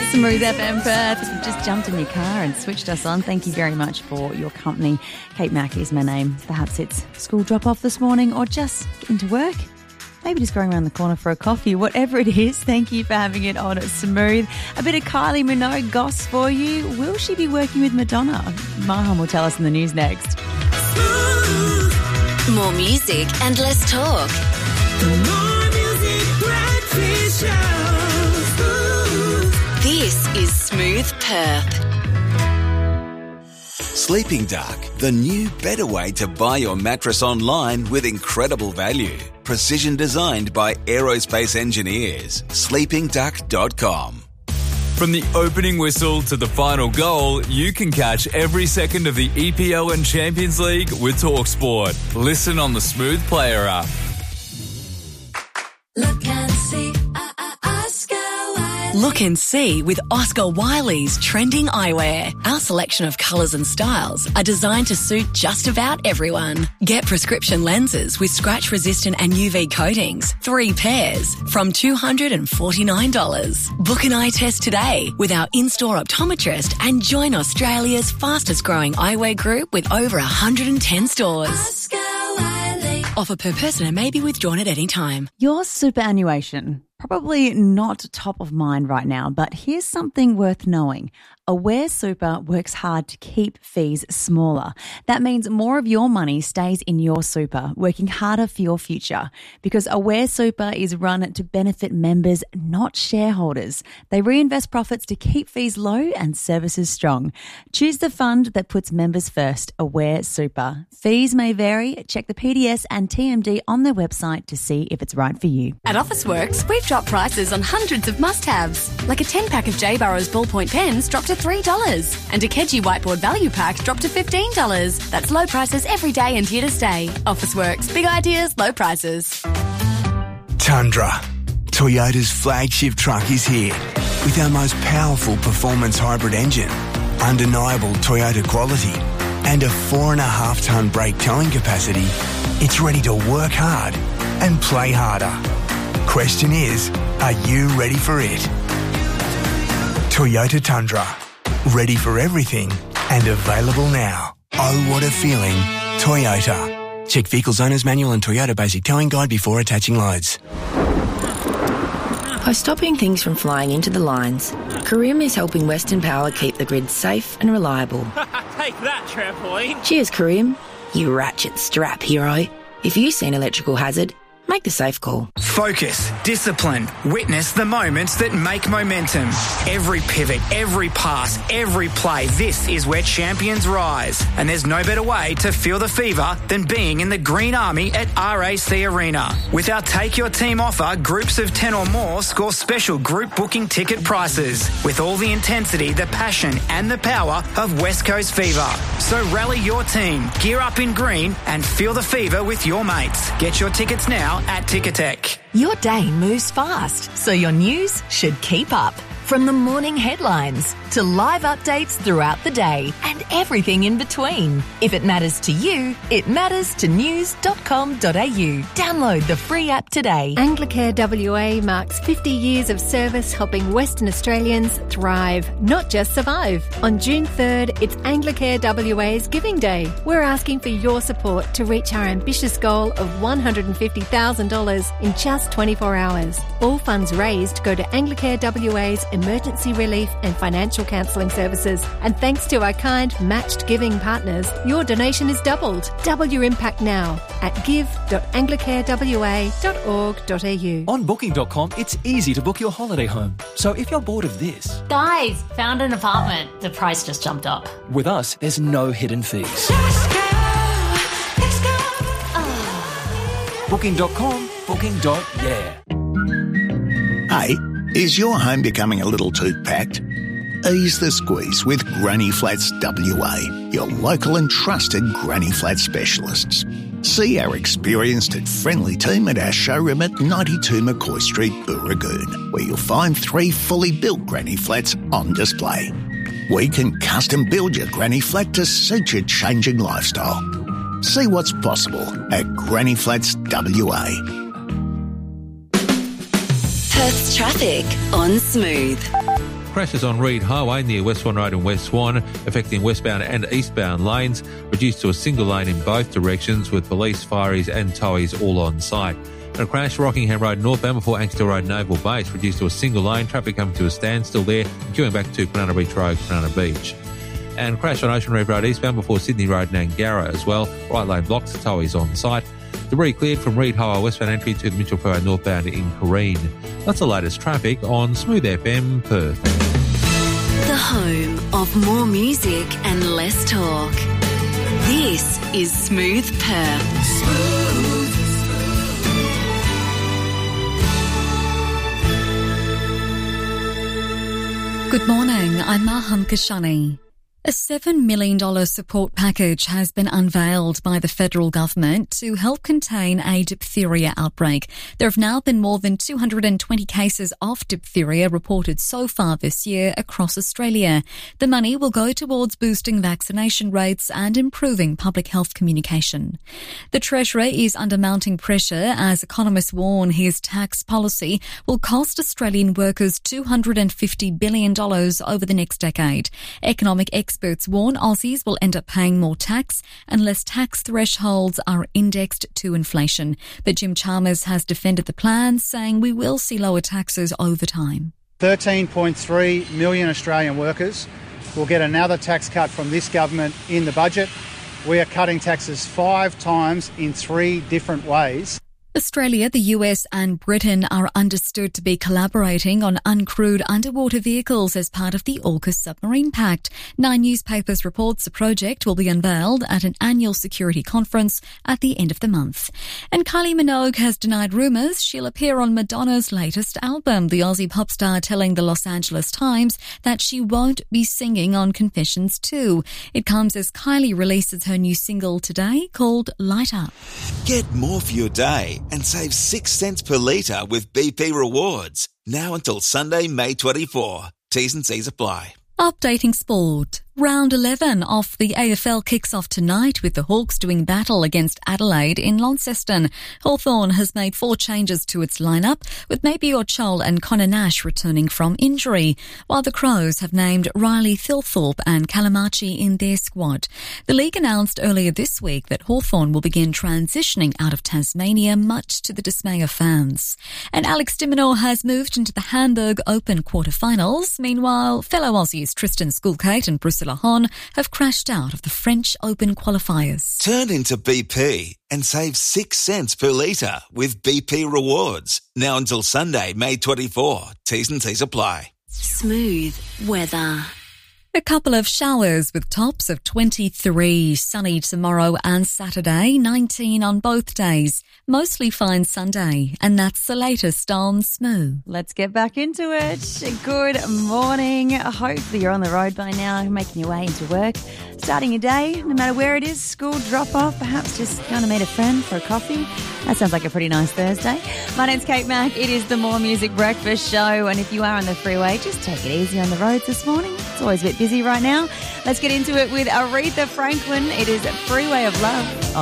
Smooth FM Perth. If you've just jumped in your car and switched us on, thank you very much for your company. Kate Mack is my name. Perhaps it's school drop-off this morning or just getting to work. Maybe just going around the corner for a coffee. Whatever it is, thank you for having it on at Smooth. A bit of Kylie Minogue goss for you. Will she be working with Madonna? Maham will tell us in the news next. More music and less talk. More music, breakfast show. This is Smooth Perth. Sleeping Duck, the new, better way to buy your mattress online with incredible value. Precision designed by aerospace engineers. sleepingduck.com. From the opening whistle to the final goal, you can catch every second of the EPL and Champions League with TalkSport. Listen on the Smooth Player app. Look and see, Oscar Wilde. Look and see with Oscar Wiley's trending eyewear. Our selection of colours and styles are designed to suit just about everyone. Get prescription lenses with scratch-resistant and UV coatings, 3 pairs, from $249. Book an eye test today with our in-store optometrist and join Australia's fastest-growing eyewear group with over 110 stores. Oscar Wilde. Offer per person and may be withdrawn at any time. Your superannuation, probably not top of mind right now, but here's something worth knowing. Aware Super works hard to keep fees smaller. That means more of your money stays in your super, working harder for your future. Because Aware Super is run to benefit members, not shareholders. They reinvest profits to keep fees low and services strong. Choose the fund that puts members first, Aware Super. Fees may vary. Check the PDS and TMD on their website to see if it's right for you. At Officeworks, we've dropped prices on hundreds of must-haves, like a 10-pack of J. Burrows ballpoint pens dropped to $3, and a Keji whiteboard value pack dropped to $15. That's low prices every day and here to stay. Officeworks, big ideas, low prices. Tundra, Toyota's flagship truck, is here with our most powerful performance hybrid engine, undeniable Toyota quality, and a 4.5-tonne brake towing capacity. It's ready to work hard and play harder. Question is, are you ready for it? Toyota Tundra. Ready for everything and available now. Oh, what a feeling. Toyota. Check Vehicles Owner's Manual and Toyota Basic Towing Guide before attaching loads. By stopping things from flying into the lines, Careem is helping Western Power keep the grid safe and reliable. Take that, trampoline. Cheers, Careem. You ratchet strap hero. If you see an electrical hazard, make the safe call. Focus, discipline, witness the moments that make momentum. Every pivot, every pass, every play, this is where champions rise. And there's no better way to feel the fever than being in the Green Army at RAC Arena. With our Take Your Team offer, groups of 10 or more score special group booking ticket prices with all the intensity, the passion and the power of West Coast Fever. So rally your team, gear up in green and feel the fever with your mates. Get your tickets now at Ticketek. Your day moves fast, so your news should keep up. From the morning headlines to live updates throughout the day and everything in between. If it matters to you, it matters to news.com.au. Download the free app today. Anglicare WA marks 50 years of service helping Western Australians thrive, not just survive. On June 3rd, it's Anglicare WA's Giving Day. We're asking for your support to reach our ambitious goal of $150,000 in just 24 hours. All funds raised go to Anglicare WA's emergency relief and financial counselling services. And thanks to our kind matched giving partners, your donation is doubled. Double your impact now at give.anglicarewa.org.au. On Booking.com, it's easy to book your holiday home. So if you're bored of this... Guys, found an apartment. The price just jumped up. With us, there's no hidden fees. Let's go. Oh. Booking.com, booking.yeah. Hey, is your home becoming a little too packed? Ease the squeeze with Granny Flats WA, your local and trusted Granny Flat specialists. See our experienced and friendly team at our showroom at 92 McCoy Street, Booragoon, where you'll find 3 fully built Granny Flats on display. We can custom build your Granny Flat to suit your changing lifestyle. See what's possible at Granny Flats WA. Perth's traffic on Smooth. crashes on Reid Highway near West Swan Road and West Swan, affecting westbound and eastbound lanes, reduced to a single lane in both directions with police, fireys and towies all on site. And a crash Rockingham Road northbound before Ankersdale Road Naval Base, reduced to a single lane, traffic coming to a standstill there, and queuing back to Banana Beach Road, Banana Beach. And crash on Ocean Reef Road eastbound before Sydney Road Nangara as well, right lane blocks, towies on site. Debris cleared from Reid Highway westbound entry to the Mitchell Freeway northbound in Careen. That's the latest traffic on Smooth FM Perth. The home of more music and less talk. This is Smooth Perth. Good morning, I'm Maham Kashani. A $7 million support package has been unveiled by the federal government to help contain a diphtheria outbreak. There have now been more than 220 cases of diphtheria reported so far this year across Australia. The money will go towards boosting vaccination rates and improving public health communication. The Treasurer is under mounting pressure as economists warn his tax policy will cost Australian workers $250 billion over the next decade. Economic experts warn Aussies will end up paying more tax unless tax thresholds are indexed to inflation. But Jim Chalmers has defended the plan, saying we will see lower taxes over time. 13.3 million Australian workers will get another tax cut from this government in the budget. We are cutting taxes 5 times in 3 different ways. Australia, the US and Britain are understood to be collaborating on uncrewed underwater vehicles as part of the AUKUS submarine pact. 9 newspapers reports the project will be unveiled at an annual security conference at the end of the month. And Kylie Minogue has denied rumours she'll appear on Madonna's latest album, the Aussie pop star telling the Los Angeles Times that she won't be singing on Confessions 2. It comes as Kylie releases her new single today called Light Up. Get more for your day and save 6 cents per litre with BP Rewards. Now until Sunday, May 24. T's and C's apply. Updating sport. Round 11 of the AFL kicks off tonight with the Hawks doing battle against Adelaide in Launceston. Hawthorn has made 4 changes to its lineup, with Mabior Chol and Connor Nash returning from injury, while the Crows have named Riley Thilthorpe and Kalamachi in their squad. The league announced earlier this week that Hawthorn will begin transitioning out of Tasmania, much to the dismay of fans. And Alex de Minaur has moved into the Hamburg Open quarterfinals. Meanwhile, fellow Aussies Tristan Skulkate and Priscilla Hon have crashed out of the French Open qualifiers. Turn into BP and save 6 cents per litre with BP Rewards. Now until Sunday, May 24. T's and C's apply. Smooth weather. A couple of showers with tops of 23, sunny tomorrow and Saturday, 19 on both days. Mostly fine Sunday, and that's the latest on Smooth. Let's get back into it. Good morning. Hopefully you're on the road by now, making your way into work, starting your day, no matter where it is, school drop-off, perhaps just going to meet a friend for a coffee. That sounds like a pretty nice Thursday. My name's Kate Mack. It is the More Music Breakfast Show, and if you are on the freeway, just take it easy on the roads this morning. It's always a bit busy right now. Let's get into it with Aretha Franklin. It is Freeway of Love.